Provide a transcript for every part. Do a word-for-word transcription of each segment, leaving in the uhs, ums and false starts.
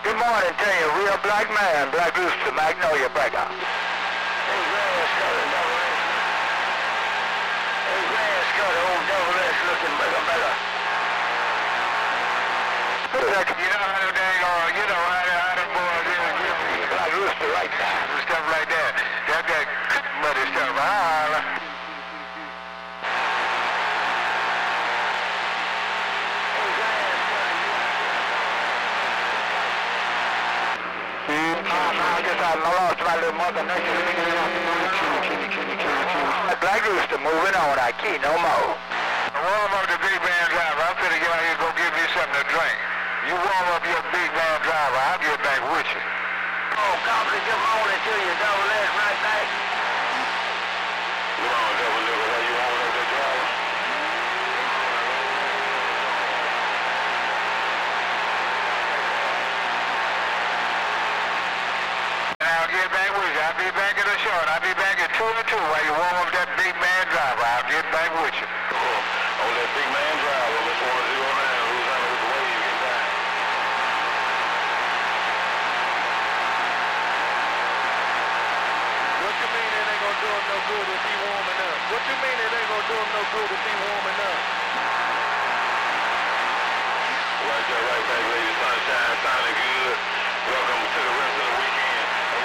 Good morning to you, real black man, Black Rooster, Magnolia Breaker. Hey, grass cutter, double S. Hey, grass cutter, old double S looking bigger, better. You know how them dang on, you know how them, how them boys is, Black Rooster right time and stuff like that. That, that muddy stuff, holla. I guess I lost my little mother nature. Black Rooster moving on, I key no more. Warm up the big man driver. I'm finna get out here and go give me something to drink. You warm up your big man driver, I'll get back with you. Oh, copy, good morning to you, double S, right back. You on double S, how you warm up that driver? I'll get back with you. I'll be back at the short. I'll be back at two and two while you warm up that big man driver. I'll get back with you. Cool. On that big man driver, let's one zero nine. Who's on with the wave and down? What you mean it ain't gonna do him no good if he warming up? What you mean it ain't gonna do him no good if he warming up? Right there, right back, lady. Sunshine, sounding good. Welcome to the rest of the weekend.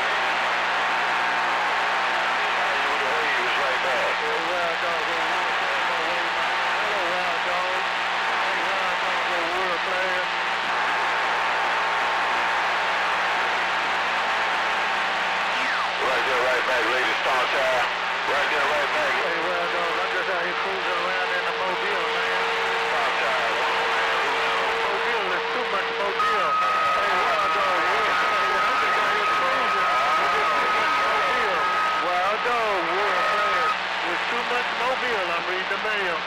The wave is right back. Hey, wild dog, go world player. Hello, wild dog. Hey, wild dog, go world player. Right there, right back, lady. Sunshine. Right there, right back. Hey, wild dog, I'm just out here cruising around in the Mobile, man. Sunshine. Mobile is too much Mobile. Hey, wild dog, world player. I'm just out here cruising. It's just too much Mobile. Wild dog, world player. With too much Mobile, I'm reading the mail.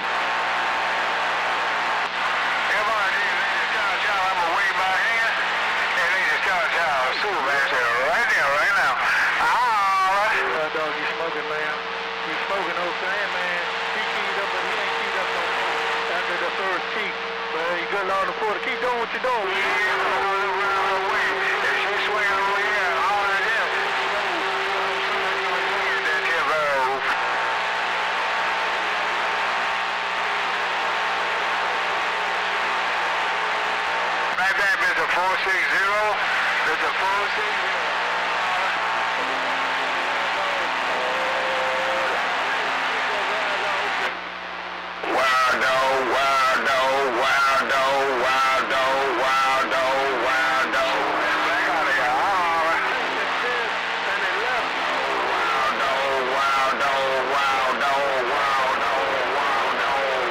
Come on, ladies, chow chow, I'm gonna wave my hand. Hey, ladies, chow chow, super man, say right there, right now. Alright. Wild dog, you smoking, man. You smoking, old saying, man. He keyed up, but he ain't keyed up no more. After the first key. Man, you good Lord the quarter. Keep doing what you're doing. If she swing over here, all of this. That's your road. Right back, Mister four six zero. Mister four six zero. Wild dog, wild dog, wild dog, wild dog, wild dog, wild dog. Back out of here. All right. Wild dog, wild dog, wild dog, wild dog, wild dog.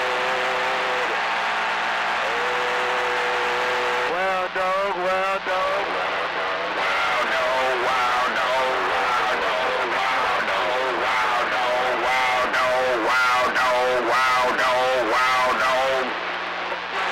Wild dog, wild dog.